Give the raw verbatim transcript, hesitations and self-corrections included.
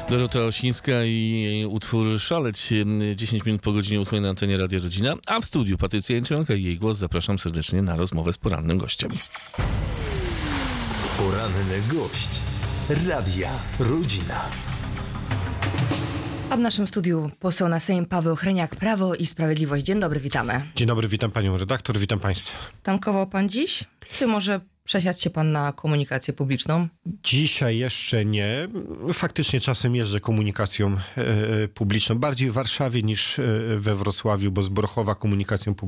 Dorota Osińska i utwór Szaleć. dziesięć minut po godzinie ósmej na antenie Radia Rodzina, a w studiu Patrycja Jęczmianka i jej głos. Zapraszam serdecznie na rozmowę z porannym gościem. Poranny gość Radia Rodzina. A w naszym studiu poseł na Sejm Paweł Hreniak, Prawo i Sprawiedliwość. Dzień dobry, witamy. Dzień dobry, witam panią redaktor, witam państwa. Tankował pan dziś? Czy może przesiadł się pan na komunikację publiczną? Dzisiaj jeszcze nie. Faktycznie czasem jeżdżę komunikacją e, publiczną. Bardziej w Warszawie niż e, we Wrocławiu, bo z Brochowa komunikacją publiczną